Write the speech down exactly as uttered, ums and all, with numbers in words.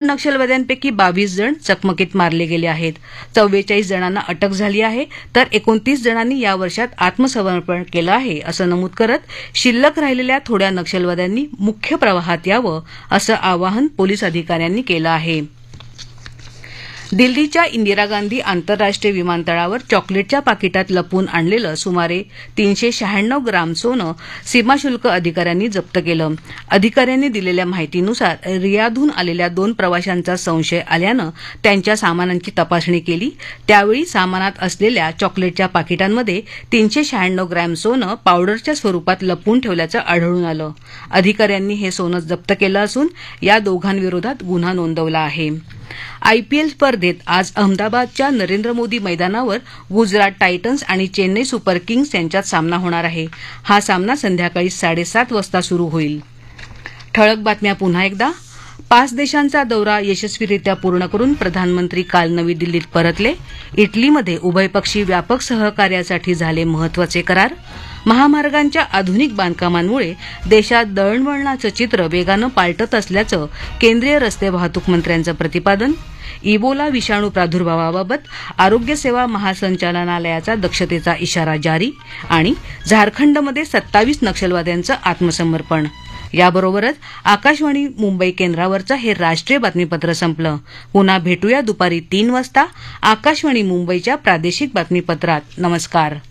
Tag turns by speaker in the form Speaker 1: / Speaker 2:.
Speaker 1: नक्षलवाद्यांपैकी बावीस जण चकमकीत मारले गेले आहेत. चव्वेचाळीस जणांना अटक झाली आहे, तर एकोणतीस जणांनी या वर्षात आत्मसमर्पण केलं आहे असं नमूद करत शिल्लक राहिलेल्या थोड्या नक्षलवाद्यांनी मुख्य प्रवाहात यावं असं आवाहन पोलीस अधिकाऱ्यांनी केलं आहे. दिल्लीच्या इंदिरा गांधी आंतरराष्ट्रीय विमानतळावर चॉकलेटच्या पाकिटात लपवून आणलेलं सुमारे तीनशे शहाण्णव ग्राम सोनं सीमाशुल्क अधिकाऱ्यांनी जप्त केलं. अधिकाऱ्यांनी दिलेल्या माहितीनुसार रियाधहून आलेल्या दोन प्रवाशांचा संशय आल्यानं त्यांच्या सामानांची तपासणी केली. त्यावेळी सामानात असलेल्या चॉकलेटच्या पाकिटांमध्ये तीनशे शहाण्णव ग्रॅम सोनं पावडरच्या स्वरूपात लपवून ठेवल्याचं आढळून आलं. अधिकाऱ्यांनी हे सोनं जप्त केलं असून या दोघांविरोधात गुन्हा नोंदवला आहे. आयपीएल स्पर्धेत आज अहमदाबादच्या नरेंद्र मोदी मैदानावर गुजरात टायटन्स आणि चेन्नई सुपर किंग्स यांच्यात सामना होणार आहे. हा सामना संध्याकाळी साडेसात वाजता सुरू होईल. ठळक बातम्या पुन्हा एकदा. पाच देशांचा दौरा यशस्वीरित्या पूर्ण करून प्रधानमंत्री काल नवी दिल्लीत परतले. इटलीमध्ये उभयपक्षी व्यापक सहकार्यासाठी झाले महत्वाचे करार. महामार्गांच्या आधुनिक बांधकामांमुळे देशात दळणवळणाचं चित्र वेगानं पालटत असल्याचं केंद्रीय रस्ते वाहतूक मंत्र्यांचं प्रतिपादन. इबोला विषाणू प्रादुर्भावाबाबत आरोग्य सेवा महासंचालनालयाचा दक्षतेचा इशारा जारी. आणि झारखंडमध्ये सत्तावीस नक्षलवाद्यांचं आत्मसमर्पण. याबरोबरच आकाशवाणी मुंबई केंद्रावरचं हे राष्ट्रीय बातमीपत्र संपलं. पुन्हा भेटूया दुपारी तीन वाजता आकाशवाणी मुंबईच्या प्रादेशिक बातमीपत्रात. नमस्कार.